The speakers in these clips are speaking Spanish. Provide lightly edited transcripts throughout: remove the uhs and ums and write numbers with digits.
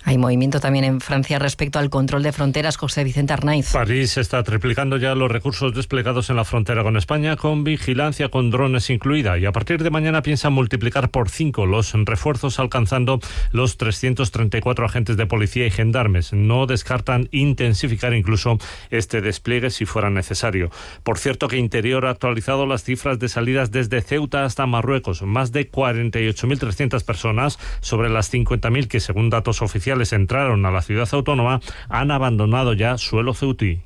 Hay movimiento también en Francia respecto al control de fronteras. José Vicente Arnaiz. París está triplicando ya los recursos desplegados en la frontera con España, con vigilancia con drones incluida, y a partir de mañana piensan multiplicar por 5 los refuerzos, alcanzando los 334 agentes de policía y gendarmes. No descartan intensificar incluso este despliegue si fuera necesario. Por cierto, que Interior ha actualizado las cifras de salidas desde Ceuta hasta Marruecos. Más de 48.300 personas sobre las 50.000 que, según datos oficiales, entraron a la ciudad autónoma, han abandonado ya suelo ceutí.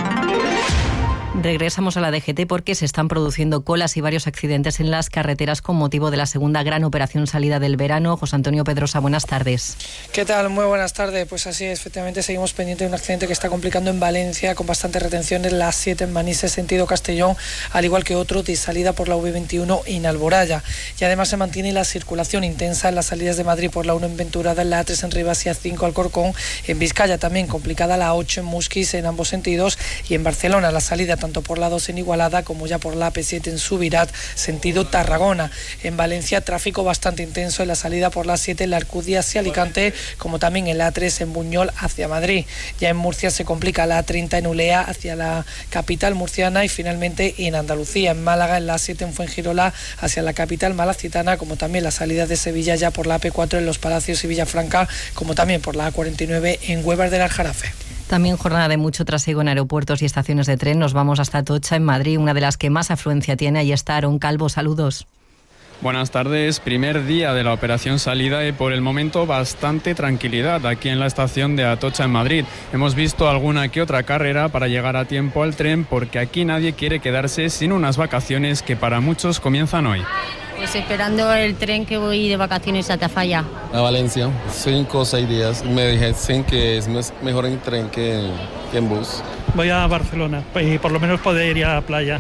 Regresamos a la DGT porque se están produciendo colas y varios accidentes en las carreteras con motivo de la segunda gran operación salida del verano. José Antonio Pedrosa, buenas tardes. ¿Qué tal? Muy buenas tardes. Pues así es, efectivamente seguimos pendientes de un accidente que está complicando en Valencia con bastantes retenciones, la 7 en Manises, sentido Castellón, al igual que otro de salida por la V21 en Alboraya. Y además se mantiene la circulación intensa en las salidas de Madrid por la 1 en Venturada, en la A3 en Rivas y A5 Alcorcón. En Vizcaya también complicada la 8 en Musquis en ambos sentidos, y en Barcelona la salida tanto por la 2 en Igualada como ya por la AP7 en Subirat, sentido Tarragona. En Valencia tráfico bastante intenso en la salida por la 7 en la Alcudia hacia Alicante, como también en la A3 en Buñol hacia Madrid. Ya en Murcia se complica la A30 en Ulea hacia la capital murciana, y finalmente en Andalucía, en Málaga, en la A7 en Fuengirola hacia la capital malacitana, como también la salida de Sevilla ya por la AP4 en Los Palacios y Villafranca, como también por la A49 en Huevar del Aljarafe. También jornada de mucho trasiego en aeropuertos y estaciones de tren. Nos vamos hasta Atocha, en Madrid, una de las que más afluencia tiene. Ahí está Aarón Calvo, saludos. Buenas tardes, primer día de la operación salida y por el momento bastante tranquilidad aquí en la estación de Atocha en Madrid. Hemos visto alguna que otra carrera para llegar a tiempo al tren, porque aquí nadie quiere quedarse sin unas vacaciones que para muchos comienzan hoy. Pues esperando el tren que voy de vacaciones a Tafalla. A Valencia, 5 o 6 días. Me dicen que es mejor en tren que en bus. Voy a Barcelona y por lo menos poder ir a la playa.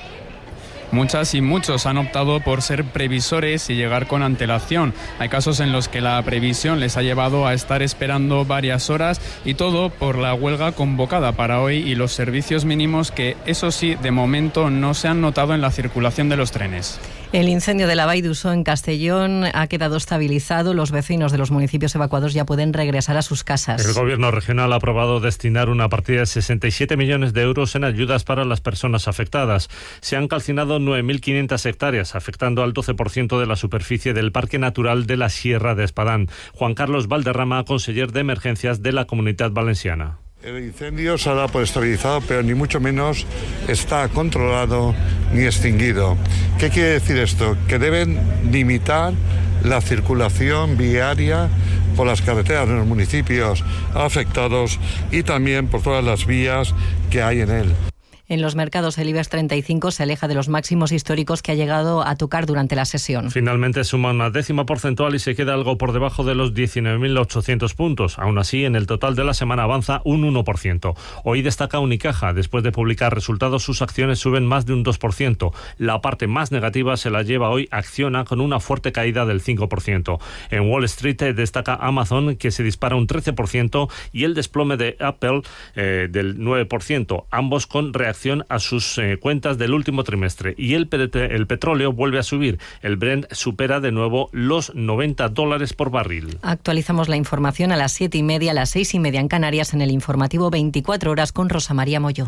Muchas y muchos han optado por ser previsores y llegar con antelación. Hay casos en los que la previsión les ha llevado a estar esperando varias horas, y todo por la huelga convocada para hoy y los servicios mínimos que, eso sí, de momento no se han notado en la circulación de los trenes. El incendio de la Vall d'Uixó en Castellón ha quedado estabilizado. Los vecinos de los municipios evacuados ya pueden regresar a sus casas. El gobierno regional ha aprobado destinar una partida de 67 millones de euros en ayudas para las personas afectadas. Se han calcinado 9.500 hectáreas, afectando al 12% de la superficie del Parque Natural de la Sierra de Espadán. Juan Carlos Valderrama, conseller de Emergencias de la Comunitat Valenciana. El incendio se ha dado por estabilizado, pero ni mucho menos está controlado ni extinguido. ¿Qué quiere decir esto? Que deben limitar la circulación viaria por las carreteras de los municipios afectados y también por todas las vías que hay en él. En los mercados, el IBEX 35 se aleja de los máximos históricos que ha llegado a tocar durante la sesión. Finalmente suma una décima porcentual y se queda algo por debajo de los 19.800 puntos. Aún así, en el total de la semana avanza un 1%. Hoy destaca Unicaja. Después de publicar resultados, sus acciones suben más de un 2%. La parte más negativa se la lleva hoy Acciona, con una fuerte caída del 5%. En Wall Street destaca Amazon, que se dispara un 13%, y el desplome de Apple del 9%, ambos con reacción a sus cuentas del último trimestre. Y el petróleo vuelve a subir. El Brent supera de nuevo los $90 por barril. Actualizamos la información a las 7:30, a las 6:30 en Canarias, en el informativo 24 horas con Rosa María Molló.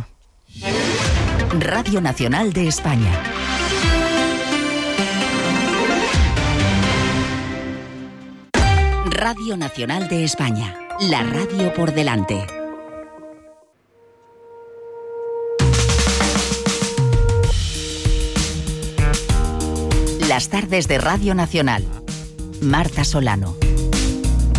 Radio Nacional de España. Radio Nacional de España. La radio por delante. Las tardes de Radio Nacional. Marta Solano.